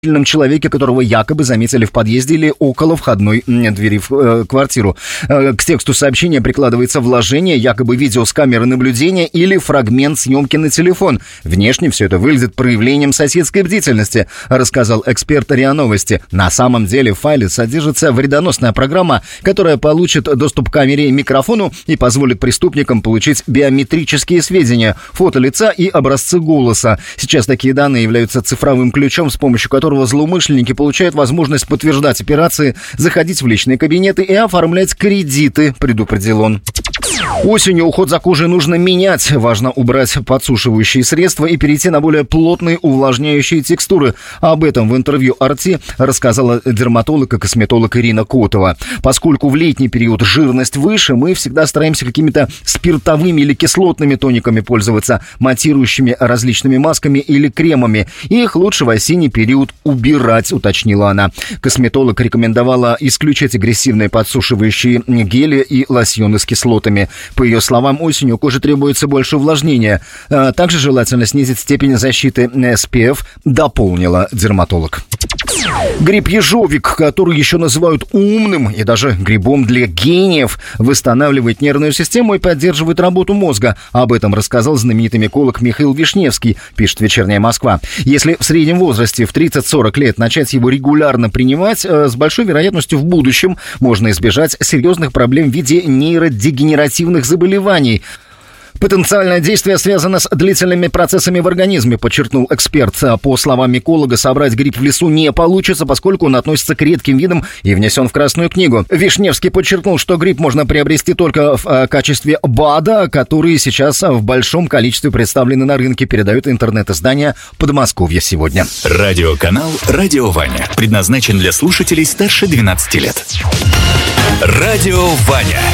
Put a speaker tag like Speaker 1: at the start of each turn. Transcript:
Speaker 1: человеке, которого якобы заметили в подъезде или около входной двери в квартиру. К тексту сообщения прикладывается вложение, якобы видео с камеры наблюдения или фрагмент съемки на телефон. Внешне все это выглядит проявлением соседской бдительности, рассказал эксперт РИА Новости. На самом деле в файле содержится вредоносная программа, которая получит доступ к камере и микрофону и позволит преступникам получить биометрические сведения, фото лица и образцы голоса. Сейчас такие данные являются цифровым ключом, с помощью которого злоумышленники получают возможность подтверждать операции, заходить в личные кабинеты и оформлять кредиты, предупредил он. Осенью уход за кожей нужно менять. Важно убрать подсушивающие средства и перейти на более плотные увлажняющие текстуры. Об этом в интервью «Арти» рассказала дерматолог и косметолог Ирина Котова. Поскольку в летний период жирность выше, мы всегда стараемся какими-то спиртовыми или кислотными тониками пользоваться, матирующими различными масками или кремами. Их лучше в осенний период убирать, уточнила она. Косметолог рекомендовала исключать агрессивные подсушивающие гели и лосьоны с кислотами. По ее словам, осенью коже требуется больше увлажнения. Также желательно снизить степень защиты SPF, дополнила дерматолог. Гриб ежовик, который еще называют умным и даже грибом для гениев, восстанавливает нервную систему и поддерживает работу мозга. Об этом рассказал знаменитый миколог Михаил Вишневский, пишет «Вечерняя Москва». Если в среднем возрасте в 30-40 лет начать его регулярно принимать, с большой вероятностью в будущем можно избежать серьезных проблем в виде нейродегенеративных заболеваний. Потенциальное действие связано с длительными процессами в организме, подчеркнул эксперт. По словам миколога, собрать гриб в лесу не получится, поскольку он относится к редким видам и внесен в Красную книгу. Вишневский подчеркнул, что гриб можно приобрести только в качестве БАДа, которые сейчас в большом количестве представлены на рынке, передает интернет-издание «Подмосковье сегодня».
Speaker 2: Радиоканал «Радио Ваня» предназначен для слушателей старше 12 лет. Радио Ваня.